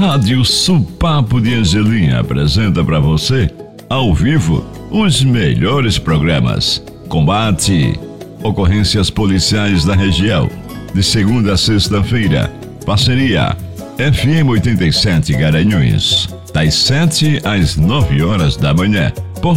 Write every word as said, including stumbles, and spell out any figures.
Rádio Supapo de Angelim apresenta para você, ao vivo, os melhores programas. Combate, ocorrências policiais da região, de segunda a sexta-feira. Parceria F M oitenta e sete Garanhuns, das sete às nove horas da manhã.